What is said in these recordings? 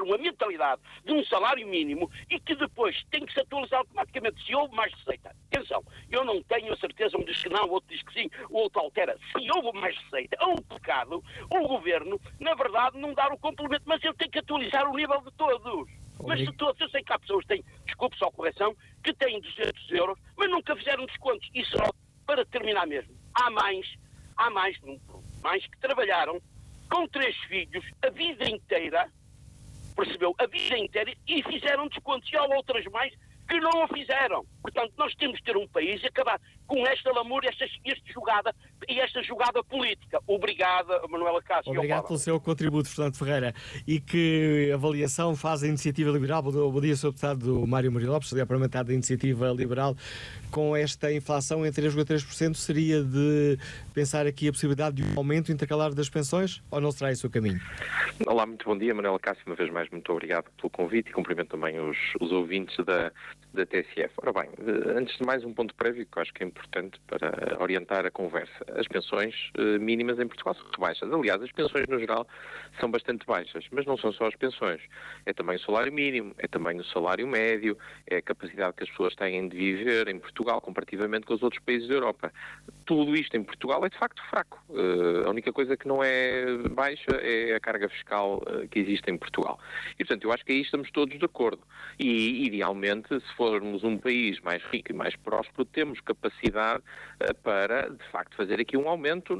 uma mentalidade de um salário mínimo e que depois tem que se atualizar automaticamente se houve mais receita. Atenção, eu não tenho a certeza, um diz que não, o outro diz que sim, o outro altera. Se houve mais receita, é um pecado o governo, na verdade, não dar o complemento, mas ele tem que atualizar o nível de todos. Mas de todos, eu sei que há pessoas que têm, desculpe só a correção, que têm 200 euros, mas nunca fizeram descontos. E só, para terminar mesmo, há mais que trabalharam com 3 filhos a vida inteira, percebeu? A vida inteira, e fizeram descontos. E há outras mais que não o fizeram. Portanto, nós temos que ter um país e acabar com esta lamúria, esta jogada política. Obrigada, Manuela Cássio. Obrigado pelo seu contributo, Fernando Ferreira. E que avaliação faz a Iniciativa Liberal? Bom dia, Sr. Deputado Mário Maria Lopes, líder parlamentar da Iniciativa Liberal. Com esta inflação em 3,3%, seria de pensar aqui a possibilidade de um aumento intercalar das pensões ou não será esse o caminho? Olá, muito bom dia, Manuela Cássio. Uma vez mais, muito obrigado pelo convite e cumprimento também os ouvintes da TSF. Ora bem, antes de mais um ponto prévio que eu acho que é importante para orientar a conversa. As pensões mínimas em Portugal são muito baixas. Aliás, as pensões no geral são bastante baixas, mas não são só as pensões. É também o salário mínimo, é também o salário médio, é a capacidade que as pessoas têm de viver em Portugal comparativamente com os outros países da Europa. Tudo isto em Portugal é de facto fraco. A única coisa que não é baixa é a carga fiscal que existe em Portugal. E, portanto, eu acho que aí estamos todos de acordo. E, idealmente, se formos um país mais rico e mais próspero, temos capacidade para, de facto, fazer aqui um aumento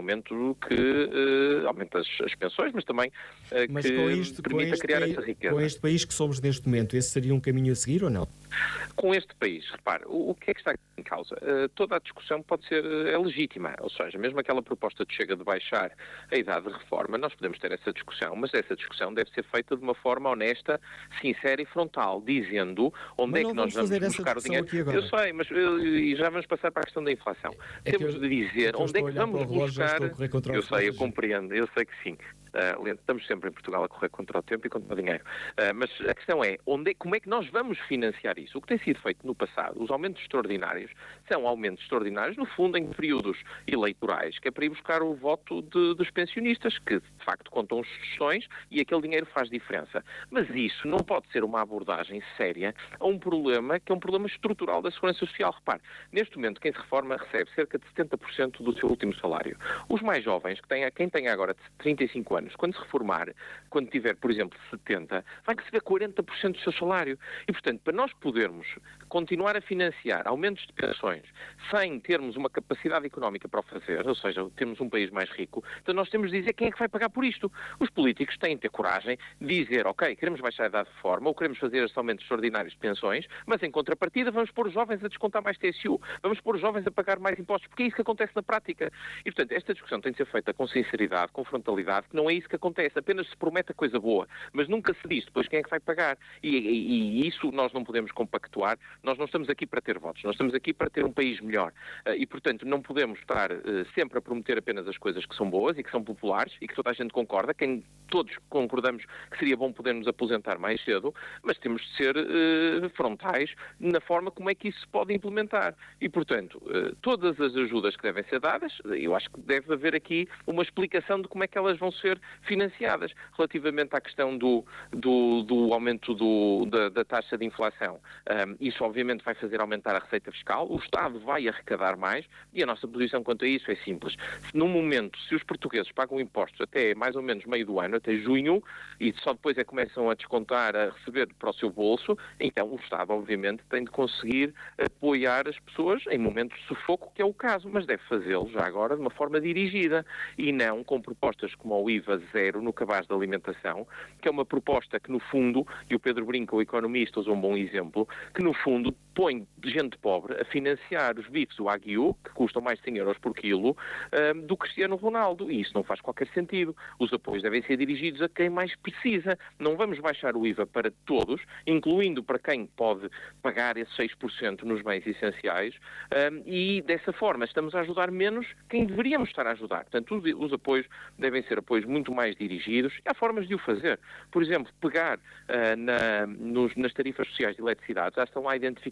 que aumenta as pensões, mas também que permita criar essa riqueza. Com este país que somos neste momento, esse seria um caminho a seguir ou não? Com este país, repare, o que é que está em causa? Toda a discussão pode ser legítima, ou seja, mesmo aquela proposta de Chega de baixar a idade de reforma, nós podemos ter essa discussão, mas essa discussão deve ser feita de uma forma honesta, sincera e frontal, dizendo onde é que nós vamos buscar o dinheiro. Eu sei, mas e já vamos passar para a questão da inflação. Temos de dizer onde é que vamos buscar. Eu sei, eu compreendo, eu sei que sim. Estamos sempre em Portugal a correr contra o tempo e contra o dinheiro. Mas a questão é, como é que nós vamos financiar isso? O que tem sido feito no passado, os aumentos extraordinários, são aumentos extraordinários, no fundo, em períodos eleitorais, que é para ir buscar o voto dos pensionistas, que de facto contam as sugestões e aquele dinheiro faz diferença. Mas isso não pode ser uma abordagem séria a um problema que é um problema estrutural da Segurança Social. Repare, neste momento quem se reforma recebe cerca de 70% do seu último salário. Os mais jovens, quem tem agora 35 anos, quando se reformar, quando tiver, por exemplo, 70, vai receber 40% do seu salário. E, portanto, para nós podermos continuar a financiar aumentos de pensões sem termos uma capacidade económica para o fazer, ou seja, termos um país mais rico, então nós temos de dizer quem é que vai pagar por isto. Os políticos têm de ter coragem de dizer, ok, queremos baixar a idade de reforma ou queremos fazer estes aumentos extraordinários de pensões, mas em contrapartida vamos pôr os jovens a descontar mais TSU, vamos pôr os jovens a pagar mais impostos, porque é isso que acontece na prática. E, portanto, esta discussão tem de ser feita com sinceridade, com frontalidade, que não é isso que acontece, apenas se promete a coisa boa, mas nunca se diz depois quem é que vai pagar. E isso nós não podemos compactuar, nós não estamos aqui para ter votos, nós estamos aqui para ter um país melhor. E, portanto, não podemos estar sempre a prometer apenas as coisas que são boas e que são populares e que toda a gente concorda, todos concordamos que seria bom podermos aposentar mais cedo, mas temos de ser frontais na forma como é que isso se pode implementar. E, portanto, todas as ajudas que devem ser dadas, eu acho que deve haver aqui uma explicação de como é que elas vão ser financiadas. Relativamente à questão do aumento da taxa de inflação, isso obviamente vai fazer aumentar a receita fiscal, o Estado vai arrecadar mais e a nossa posição quanto a isso é simples. Se os portugueses pagam impostos até mais ou menos meio do ano, até junho, e só depois é que começam a descontar, a receber para o seu bolso, então o Estado obviamente tem de conseguir apoiar as pessoas em momentos de sufoco, que é o caso, mas deve fazê-lo já agora de uma forma dirigida e não com propostas como o IVA zero no cabaz da alimentação, que é uma proposta que no fundo, e o Pedro Brinca, o economista, usou um bom exemplo, que no fundo põe gente pobre a financiar os bifes do Wagyu, que custam mais de 100 euros por quilo, do Cristiano Ronaldo, e isso não faz qualquer sentido. Os apoios devem ser dirigidos a quem mais precisa. Não vamos baixar o IVA para todos, incluindo para quem pode pagar esses 6% nos bens essenciais, e dessa forma estamos a ajudar menos quem deveríamos estar a ajudar. Portanto, os apoios devem ser apoios muito mais dirigidos, e há formas de o fazer. Por exemplo, pegar nas tarifas sociais de eletricidade, já estão lá identificadas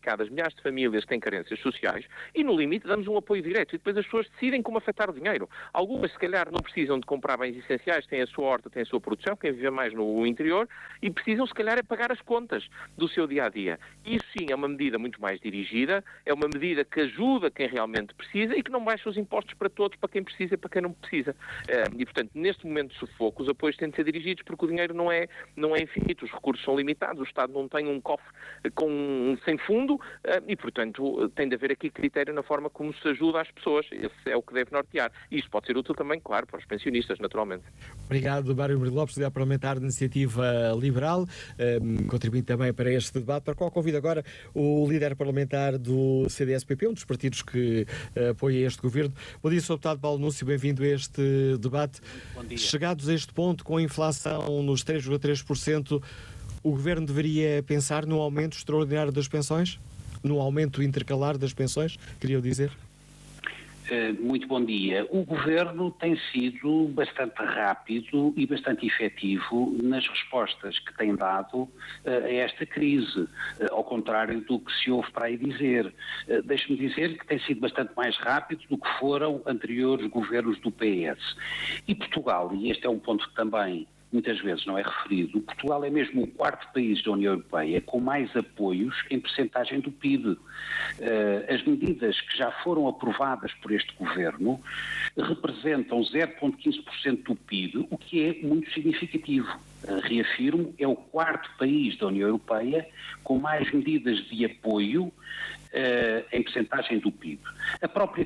qualificadas, milhares de famílias que têm carências sociais e, no limite, damos um apoio direto e depois as pessoas decidem como afetar o dinheiro. Algumas, se calhar, não precisam de comprar bens essenciais, têm a sua horta, têm a sua produção, quem vive mais no interior, e precisam, se calhar, é pagar as contas do seu dia-a-dia. Isso, sim, é uma medida muito mais dirigida, é uma medida que ajuda quem realmente precisa e que não baixa os impostos para todos, para quem precisa e para quem não precisa. E, portanto, neste momento de sufoco, os apoios têm de ser dirigidos porque o dinheiro não é infinito, os recursos são limitados, o Estado não tem um cofre sem fundo e, portanto, tem de haver aqui critério na forma como se ajuda as pessoas. Esse é o que deve nortear. E isto pode ser útil também, claro, para os pensionistas, naturalmente. Obrigado, Mário Murilo Lopes, líder parlamentar da Iniciativa Liberal, contribuindo também para este debate, para o qual convido agora o líder parlamentar do CDS-PP, um dos partidos que apoia este governo. Bom dia, Sr. Deputado Paulo Núncio, bem-vindo a este debate. Bom dia. Chegados a este ponto, com a inflação nos 3,3%, o governo deveria pensar num aumento extraordinário das pensões? Num aumento intercalar das pensões, queria dizer? Muito bom dia. O Governo tem sido bastante rápido e bastante efetivo nas respostas que tem dado a esta crise, ao contrário do que se ouve para aí dizer. Deixe-me dizer que tem sido bastante mais rápido do que foram anteriores governos do PS. E Portugal, e este é um ponto que também muitas vezes não é referido, Portugal é mesmo o quarto país da União Europeia com mais apoios em percentagem do PIB. As medidas que já foram aprovadas por este governo representam 0,15% do PIB, o que é muito significativo. Reafirmo, é o quarto país da União Europeia com mais medidas de apoio em percentagem do PIB. A própria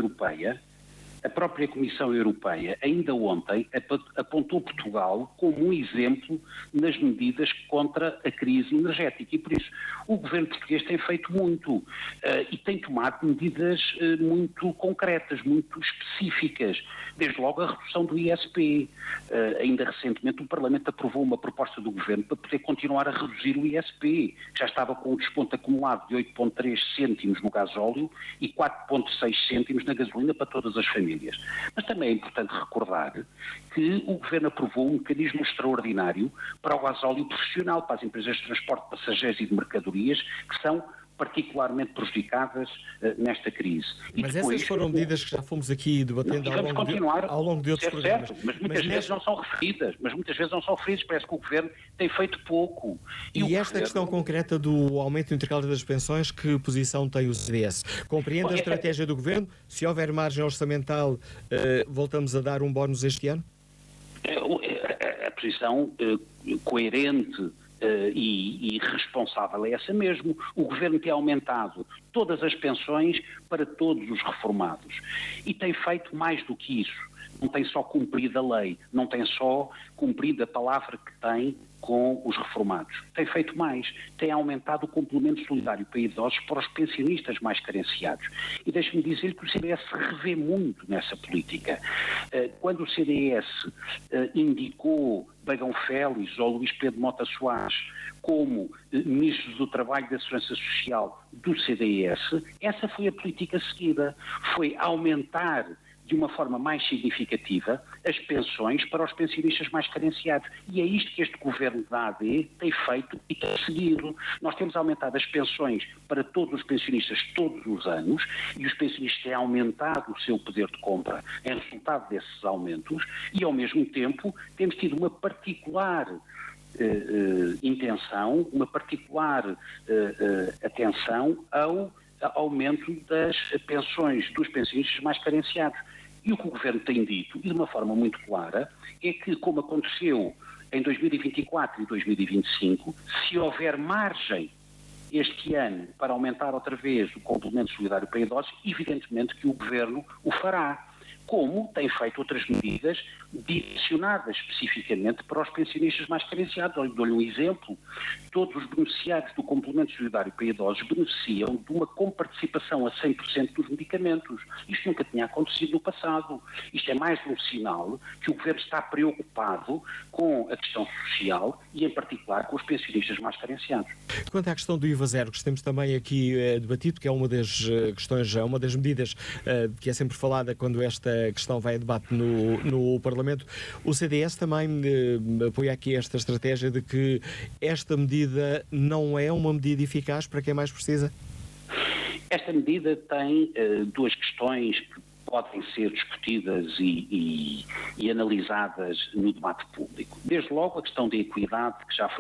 Comissão Europeia, ainda ontem, apontou Portugal como um exemplo nas medidas contra a crise energética. E, por isso, o governo português tem feito muito e tem tomado medidas muito concretas, muito específicas. Desde logo a redução do ISP. Ainda recentemente o Parlamento aprovou uma proposta do governo para poder continuar a reduzir o ISP, que já estava com um desconto acumulado de 8,3 cêntimos no gasóleo e 4,6 cêntimos na gasolina para todas as famílias. Mas também é importante recordar que o Governo aprovou um mecanismo extraordinário para o gasóleo profissional, para as empresas de transporte de passageiros e de mercadorias, que são particularmente prejudicadas nesta crise. Mas depois, essas foram medidas que já fomos aqui debatendo ao longo de outros programas. Certo, mas muitas vezes não são referidas. Parece que o Governo tem feito pouco. E esta questão concreta do aumento intercalar das pensões, que posição tem o CDS? Compreende a estratégia do Governo? Se houver margem orçamental, voltamos a dar um bónus este ano? A posição coerente e responsável é essa mesmo. O Governo tem aumentado todas as pensões para todos os reformados e tem feito mais do que isso. Não tem só cumprido a lei, não tem só cumprido a palavra que tem com os reformados. Tem feito mais, tem aumentado o complemento solidário para idosos para os pensionistas mais carenciados. E deixe-me dizer que o CDS se revê muito nessa política. Quando o CDS indicou Bagão Félix ou Luís Pedro Mota Soares como ministros do Trabalho e da Segurança Social do CDS, essa foi a política seguida. Foi aumentar de uma forma mais significativa as pensões para os pensionistas mais carenciados. E é isto que este governo da AD tem feito e tem seguido. Nós temos aumentado as pensões para todos os pensionistas todos os anos e os pensionistas têm aumentado o seu poder de compra em resultado desses aumentos e, ao mesmo tempo, temos tido uma particular intenção, uma particular atenção ao aumento das pensões dos pensionistas mais carenciados. E o que o Governo tem dito, e de uma forma muito clara, é que, como aconteceu em 2024 e 2025, se houver margem este ano para aumentar outra vez o complemento solidário para idosos, evidentemente que o Governo o fará. Como tem feito outras medidas direcionadas especificamente para os pensionistas mais carenciados. Dou-lhe um exemplo. Todos os beneficiários do complemento solidário para idosos beneficiam de uma comparticipação a 100% dos medicamentos. Isto nunca tinha acontecido no passado. Isto é mais um sinal que o Governo está preocupado com a questão social e, em particular, com os pensionistas mais carenciados. Quanto à questão do IVA zero, que temos também aqui debatido, que é uma das questões, uma das medidas que é sempre falada quando esta questão vai a debate no Parlamento, o CDS também apoia aqui esta estratégia de que esta medida não é uma medida eficaz para quem mais precisa? Esta medida tem duas questões que podem ser discutidas e analisadas no debate público. Desde logo a questão da equidade, que já foi